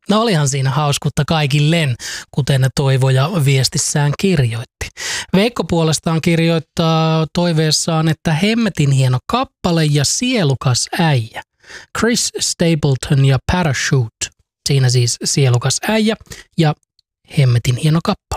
No olihan siinä hauskuutta kaikilleen, kuten Toivoja viestissään kirjoitti. Veikko puolestaan kirjoittaa toiveessaan, että hemmetin hieno kappale ja sielukas äijä. Chris Stapleton ja Parachute. Siinä siis sielukas äijä ja hemmetin hieno kappale.